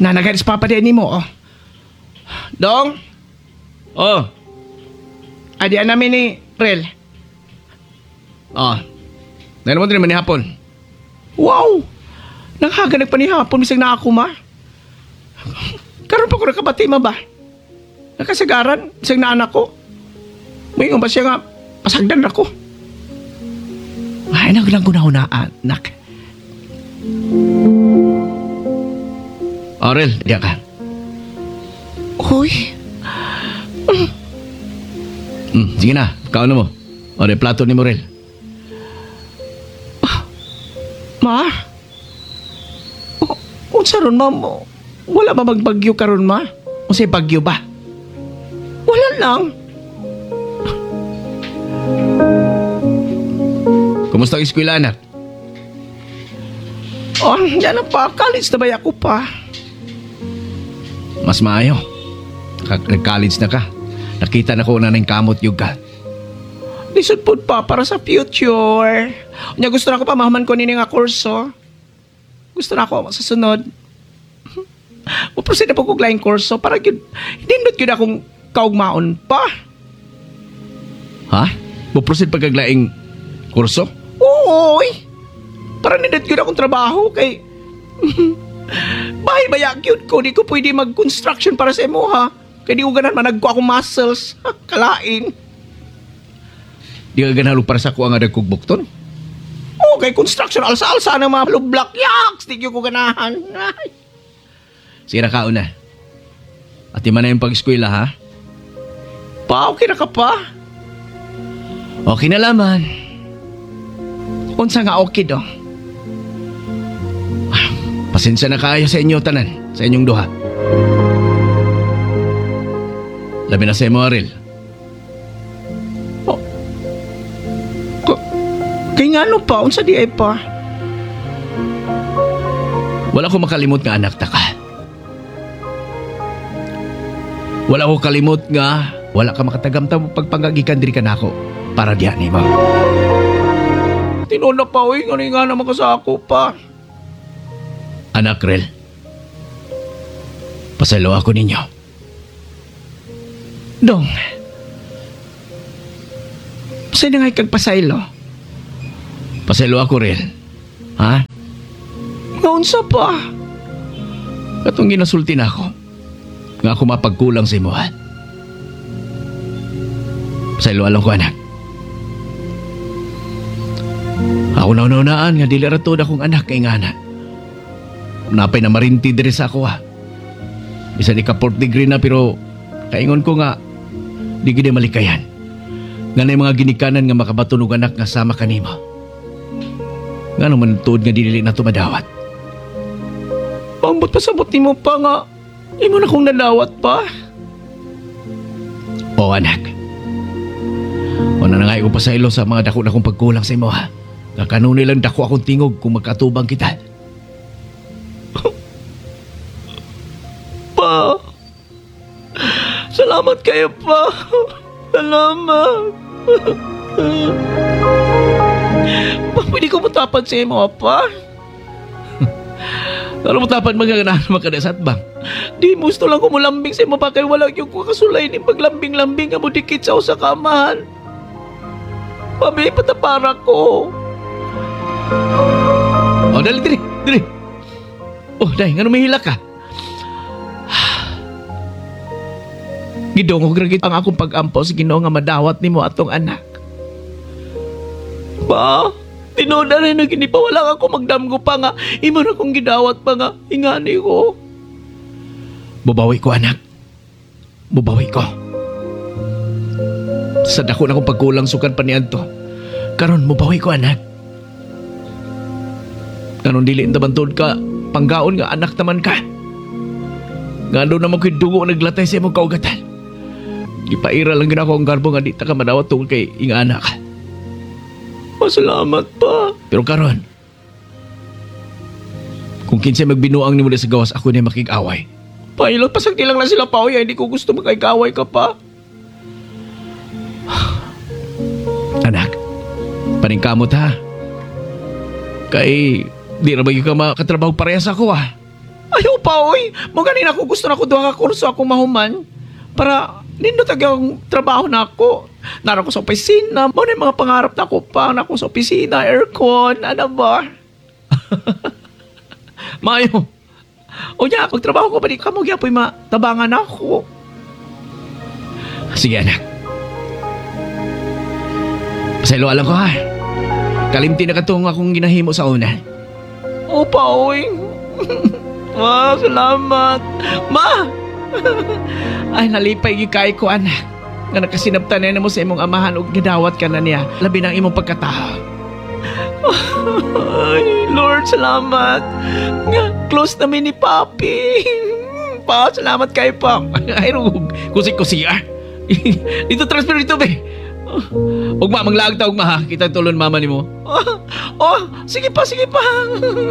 Nanagaris papadayan ni mo, oh. Dong? Oh. Adian namin ni Rel. Oh. Ngayon mo din naman ni hapon. Wow! Nanghaganag pa ni hapon, misang na ako, ma. Karoon pa ko nakabati, ma ba? Nakasagaran, misang na anak ko. May ba siya nga, pasagdan ako. Ay, naglang ko na hunaan, nak. Aurel, diya ka. Uy. Sige na, kaon na mo. O, plato ni Morel. Ma? Unsa ron, ma? Wala ba magbagyo karon, ma? Unsay bagyo ba? Wala lang. Kumusta ang eskwela, anak? Oh, yan na pa. College na ba ako pa? Mas maayo. Nag-college na ka. Nakita na ko na ng kamot yung ka. Lisod po pa para sa future. Kanya gusto na ako pamahaman ko nini nga kurso. Gusto na ako sa sunod. Puprosin na po kong laing kurso para hindi yun akong kaugmaon pa. Ha? Puprosin pa kaglaing kurso? Uy! Para nindot yun akong trabaho kay... Bahay baya cute ko. Di ko pwede mag-construction para sa imo, ha? Kaya di ko ganan managko akong muscles. Kalain. Di ka ganalo para sa ko ang adag kong bukton? Okay, construction. Alsa-alsa ng mga block yaks. Di ko ganahan. Ay. Sige na kaon na. At ima na yung pag-eskwela, ha? Pa, okay na ka pa? Okay na laman. Unsa nga okay do? Pasensya na kayo sa inyo tanan, sa inyong duha. Labi na sa imo, Aril. Oh. Kay nga ano pa, unsa di ay pa? Wala ko makalimot nga anak ta ka. Wala ko kalimot nga, wala ka makatagamtam pagpangagikan diri ka nako para diha nimo. Tinuna pa, uy, nga naman ka sa ako pa. Anak, Rel, pasalo ako ninyo. Dong, sa'yo na nga'y kagpasaylo? Pasalo ako, Rel. Ha? Ngaunsa pa? Katong ginasulti na ako. Nga ako mapagkulang sa imo, ha? Pasalo alam ko, anak. Ako naunaan nga dili rato akong anak kay nga anak. Napay na marinti diri sa ako, ha. Bisa di ka 4th degree na pero kaingon ko nga di gid malikayan. Nga na mga ginikanan nga makabatunog anak nga sama kanimo. Nga naman tuod nga dili na tumadawat. Pambot pasabot nimo pa nga imo na kong nadawat pa. O anak. Wala na nga ko pasaylo sa mga dako na kong pagkulang sa imo, ha. Nga kanunay lang dako akong tingog kung magkatubang kita. Pa. Salamat kayo, pa. Salamat. Pa, pwede ko matapan sa imo, pa. Kalau matapan magaganahan naman ka na sa atbang. Di gusto lang ko mulambing sa imo pa kay wala yung kasulay ni paglambing-lambing nga mo dikit sa usa ka amahan. Pabi, patapara ko. Oh, dali, dali. Oh, dahil, nga numihila ka. Gidongog ragit ang akong pag-ampaw sa Ginoo nga madawat nimo atong anak. Pa, tinoda rin na ginipawala ako magdamgo pa nga. Imo na kong gidawat pa nga. Ingani ko. Bubawi ko, anak. Bubawi ko. Sa dako na akong pagkulang sukan pa niyan to. Karon mubawi ko, anak. Karon dili ntabantod ka. Panggaon nga anak naman ka. Nga doon naman ko'y dugo naglatay sa imong kaugatan. Ipaira lang gina ko ang garbo nga di ta ka madawat tungkol kay inga anak. Pasalamat pa. Pero karon, kung kinsay magbinuang ni mo sa gawas, ako na makig-away. Pailot, pasagtilang na sila pa. Oy, hindi ko gusto makig-away ka pa. Anak, paningkamot ha. Kay di na ba yung ka makatrabaho parehas ako, ha. Ayaw pa, oy. Mo ganin ako gusto na ko duha ka kurso akong mahuman para nindot ang trabaho na ako. Nara ko sa opisina, mo na yung mga pangarap na ko pa, na ko sa opisina, aircon, ano ba? Mayo. O niya, magtrabaho ko pa di ka mo gyapoy matabangan ako. Sige anak. Pasaylo alam ko ha. Kalimti na katong akong ginahimo sa una. Opa, oy. Ma, salamat. Ma! Ay, nalipay gikay ko, anak. Nga nakasinabtan na mo sa imong amahan o gidawat ka na niya. Labi ng imong pagkatao. Ay, Lord, salamat. Nga, close na ni Papi. Pa, salamat kay Pa. Ay, rug. Kusik-kusik, ah. Dito, transfer dito, be. Huwag ma, maglaag ta, huwag ma, ha. Kita tulon mama ni mo. Oh, sige pa, sige pa.